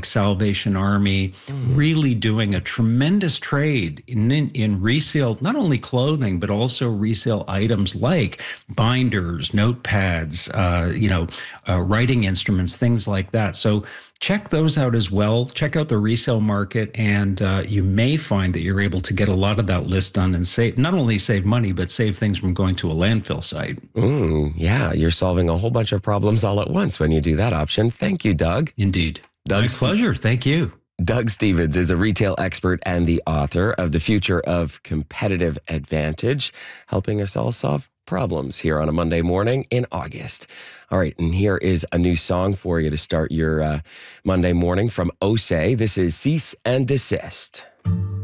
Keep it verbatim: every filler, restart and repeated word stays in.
Salvation Army, Mm. really doing a tremendous trade in, in, in resale, not only clothing, but also resale items like binders, notepads, uh, you know, uh, writing instruments, things like that. So check those out as well. Check out the resale market, and uh, you may find that you're able to get a lot of that list done and save, not only save money, but save things from going to a landfill site. Mm, yeah, you're solving a whole bunch of problems all at once when you do that option. Thank you, Doug. Indeed. Doug My Ste- pleasure. Thank you. Doug Stevens is a retail expert and the author of The Future of Competitive Advantage, helping us all solve problems here on a Monday morning in August. All right, and here is a new song for you to start your uh, Monday morning from Osei. This is Cease and Desist.